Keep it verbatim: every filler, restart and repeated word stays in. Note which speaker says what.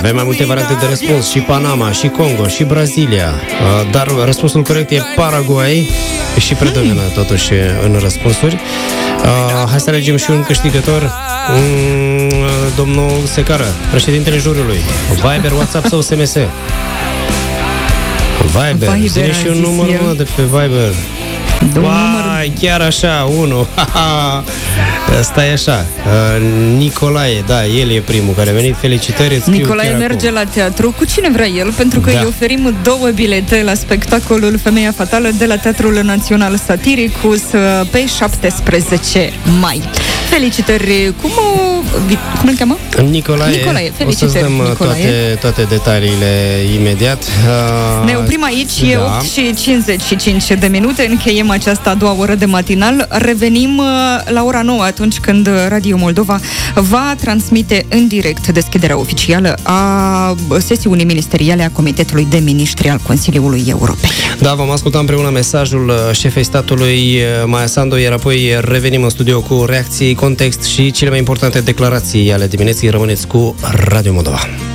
Speaker 1: Avem mai multe variante de răspuns, și Panama, și Congo, și Brazilia, dar răspunsul corect e Paraguay și predomină totuși în răspunsuri. Hai să alegem și un câștigător. Domnul Secară, președintele juriului. Viber, WhatsApp sau S M S? Viber,
Speaker 2: Viber
Speaker 1: zine și un număr mă, de pe Viber. Vai, chiar așa, unu. Asta e așa. Nicolae, da, el e primul care a venit. Felicitări.
Speaker 2: Nicolae merge acum la teatru. Cu cine vrea el? Pentru că da. îi oferim două bilete la spectacolul Femeia Fatală de la Teatrul Național Satiricus pe șaptesprezece mai. Felicitări. Cum, cum îl cheamă?
Speaker 1: Nicolae.
Speaker 2: Nicolae, felicitări.
Speaker 1: O să-ți dăm
Speaker 2: Nicolae.
Speaker 1: toate, toate detaliile imediat.
Speaker 2: Ne oprim aici, e
Speaker 1: da.
Speaker 2: opt și cincizeci și cinci de minute. Încheiem această a doua oră de matinal. Revenim la ora nouă, atunci când Radio Moldova va transmite în direct deschiderea oficială a sesiunii ministeriale a Comitetului de Ministri al Consiliului Europei.
Speaker 1: Da, vom asculta împreună mesajul șefei statului Maia Sandu, iar apoi revenim în studio cu reacții, context și cele mai importante declarații ale dimineții. Rămâneți cu Radio Moldova.